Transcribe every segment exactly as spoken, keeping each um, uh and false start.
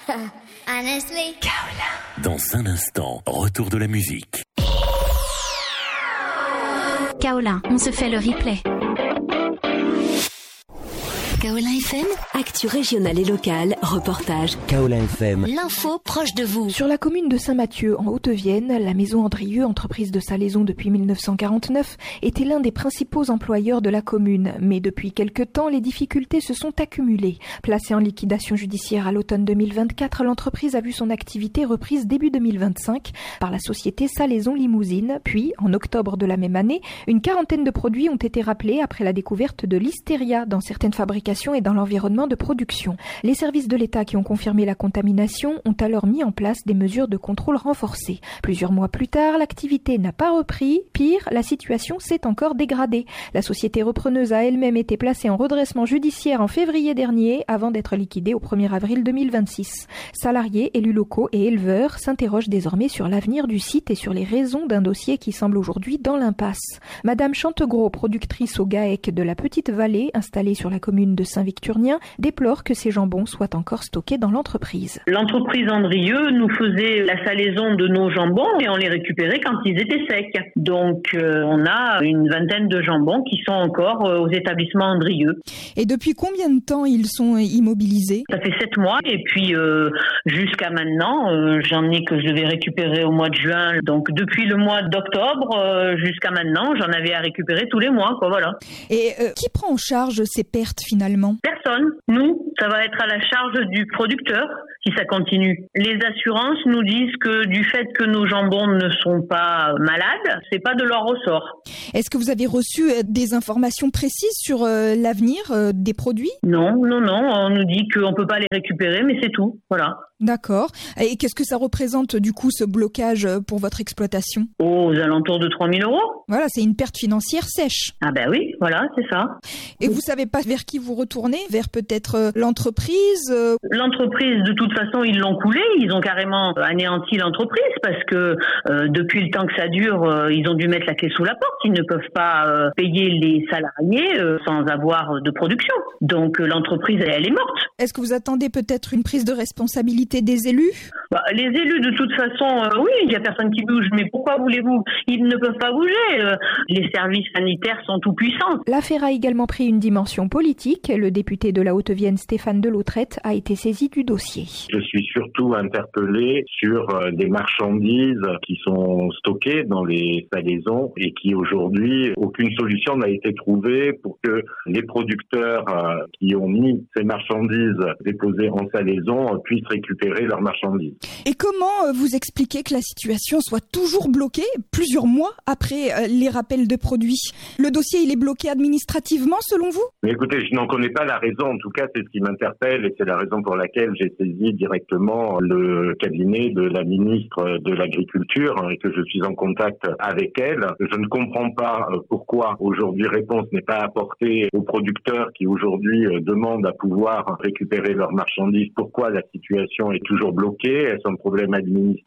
Honestly. Kaolin. Dans un instant, retour de la musique. Kaolin, on se fait le replay. Kaolin F M, actu régionale et locale, reportage. Kaolin F M, l'info proche de vous. Sur la commune de Saint-Mathieu, en Haute-Vienne, la maison Andrieux, entreprise de salaison depuis mille neuf cent quarante-neuf, était l'un des principaux employeurs de la commune. Mais depuis quelque temps, les difficultés se sont accumulées. Placée en liquidation judiciaire à l'automne deux mille vingt-quatre, l'entreprise a vu son activité reprise début deux mille vingt-cinq par la société Salaison Limousine. Puis, en octobre de la même année, une quarantaine de produits ont été rappelés après la découverte de listeria dans certaines fabrications et dans l'environnement de production. Les services de l'État qui ont confirmé la contamination ont alors mis en place des mesures de contrôle renforcées. Plusieurs mois plus tard, l'activité n'a pas repris. Pire, la situation s'est encore dégradée. La société repreneuse a elle-même été placée en redressement judiciaire en février dernier avant d'être liquidée au premier avril deux mille vingt-six. Salariés, élus locaux et éleveurs s'interrogent désormais sur l'avenir du site et sur les raisons d'un dossier qui semble aujourd'hui dans l'impasse. Madame Chantegros, productrice au GAEC de la Petite Vallée, installée sur la commune de Saint-Victurnien, déplore que ces jambons soient encore stockés dans l'entreprise. L'entreprise Andrieux nous faisait la salaison de nos jambons et on les récupérait quand ils étaient secs. Donc euh, on a une vingtaine de jambons qui sont encore euh, aux établissements Andrieux. Et depuis combien de temps ils sont immobilisés ? Ça fait sept mois et puis euh, jusqu'à maintenant, euh, j'en ai que je devais récupérer au mois de juin. Donc depuis le mois d'octobre euh, jusqu'à maintenant, j'en avais à récupérer tous les mois, quoi, voilà. Et euh, qui prend en charge ces pertes finalement ? Personne. Nous, ça va être à la charge du producteur si ça continue. Les assurances nous disent que du fait que nos jambons ne sont pas malades, c'est pas de leur ressort. Est-ce que vous avez reçu des informations précises sur euh, l'avenir euh, des produits ? Non, non, non. On nous dit qu'on peut pas les récupérer, mais c'est tout. Voilà. D'accord. Et qu'est-ce que ça représente du coup ce blocage pour votre exploitation ? Aux alentours de trois mille euros. Voilà, c'est une perte financière sèche. Ah ben oui, voilà, c'est ça. Et vous savez pas vers qui vous retournez ? Vers peut-être euh, l'entreprise euh... L'entreprise, de toute façon, ils l'ont coulée. Ils ont carrément anéanti l'entreprise parce que euh, depuis le temps que ça dure, euh, ils ont dû mettre la clé sous la porte. Ils ne peuvent pas euh, payer les salariés euh, sans avoir de production. Donc euh, l'entreprise, elle, elle est morte. Est-ce que vous attendez peut-être une prise de responsabilité des élus ? Bah, les élus, de toute façon, euh, oui, il n'y a personne qui bouge. Mais pourquoi voulez-vous ? Ils ne peuvent pas bouger. Euh, les services sanitaires sont tout puissants. L'affaire a également pris une dimension politique. Le député de la Haute-Vienne, Stéphane Delautrette, a été saisi du dossier. Je suis surtout interpellé sur euh, des marchandises qui sont stockées dans les salaisons et qui aujourd'hui, aucune solution n'a été trouvée pour que les producteurs euh, qui ont mis ces marchandises déposées en salaison euh, puissent récupérer leurs marchandises. Et comment euh, vous expliquez que la situation soit toujours bloquée plusieurs mois après euh, les rappels de produits ? Le dossier, il est bloqué administrativement selon vous ? Mais écoutez, je n'en connais pas la raison. En tout cas, c'est ce qui m'interpelle et c'est la raison pour laquelle j'ai saisi directement le cabinet de la ministre de l'Agriculture et que je suis en contact avec elle. Je ne comprends pas pourquoi aujourd'hui réponse n'est pas apportée aux producteurs qui aujourd'hui demandent à pouvoir récupérer leurs marchandises. Pourquoi la situation est toujours bloquée ? Est-ce un problème administratif ?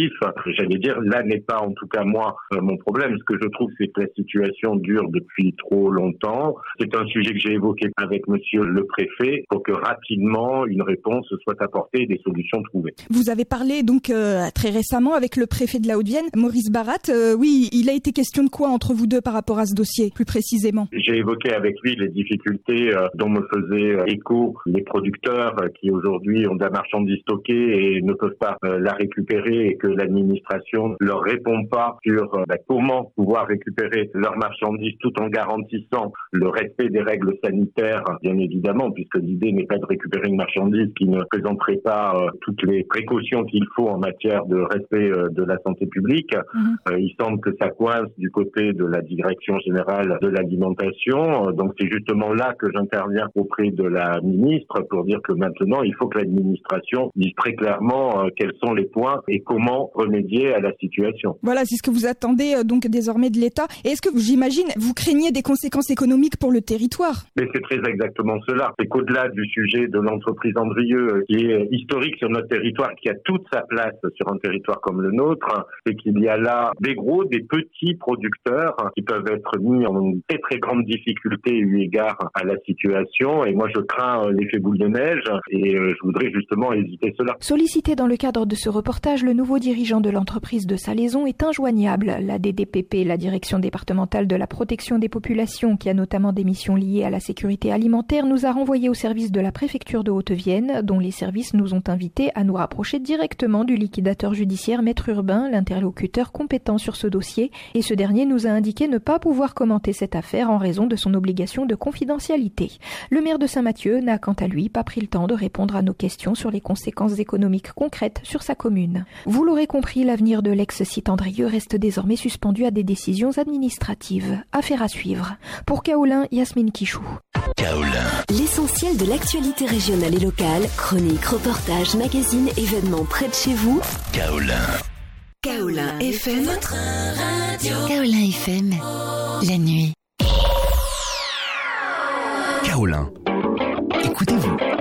J'allais dire, là n'est pas en tout cas moi mon problème. Ce que je trouve, c'est que la situation dure depuis trop longtemps. C'est un sujet que j'ai évoqué avec monsieur le préfet pour que rapidement une réponse soit apportée et des solutions trouvées. Vous avez parlé donc euh, très récemment avec le préfet de la Haute-Vienne, Maurice Barat. Euh, oui, il a été question de quoi entre vous deux par rapport à ce dossier, plus précisément ? J'ai évoqué avec lui les difficultés euh, dont me faisaient euh, écho les producteurs euh, qui aujourd'hui ont de la marchandise stockée et ne peuvent pas euh, la récupérer et que l'administration leur répond pas sur euh, bah, comment pouvoir récupérer leurs marchandises tout en garantissant le respect des règles sanitaires, bien évidemment, puisque l'idée n'est pas de récupérer une marchandise qui ne présenterait pas euh, toutes les précautions qu'il faut en matière de respect euh, de la santé publique. Mmh. Euh, il semble que ça coince du côté de la direction générale de l'alimentation. Euh, donc c'est justement là que j'interviens auprès de la ministre pour dire que maintenant il faut que l'administration dise très clairement euh, quels sont les points et comment remédier à la situation. Voilà, c'est ce que vous attendez euh, donc désormais de l'État. Et est-ce que, j'imagine, vous craignez des conséquences économiques pour le territoire ? Mais c'est très exactement cela. C'est qu'au-delà du sujet de l'entreprise Andrieux, qui est historique sur notre territoire, qui a toute sa place sur un territoire comme le nôtre, c'est qu'il y a là des gros, des petits producteurs qui peuvent être mis en très très grande difficulté eu égard à la situation. Et moi, je crains l'effet boule boule de neige et euh, je voudrais justement éviter cela. Sollicité dans le cadre de ce reportage, le nouveau dirigeant de l'entreprise de Salaison est injoignable. La D D P P, la Direction départementale de la protection des populations, qui a notamment des missions liées à la sécurité alimentaire, nous a renvoyé au service de la préfecture de Haute-Vienne, dont les services nous ont invités à nous rapprocher directement du liquidateur judiciaire Maître Urbain, l'interlocuteur compétent sur ce dossier, et ce dernier nous a indiqué ne pas pouvoir commenter cette affaire en raison de son obligation de confidentialité. Le maire de Saint-Mathieu n'a quant à lui pas pris le temps de répondre à nos questions sur les conséquences économiques concrètes sur sa commune. Vous l'aurez compris, l'avenir de l'ex-site Andrieux reste désormais suspendu à des décisions administratives. Affaire à suivre. Pour Kaolin, Yasmine Kichou. Kaolin. L'essentiel de l'actualité régionale et locale, chroniques, reportages, magazines, événements près de chez vous. Kaolin. Kaolin F M. Votre radio. Kaolin F M, la nuit. Kaolin. Écoutez-vous.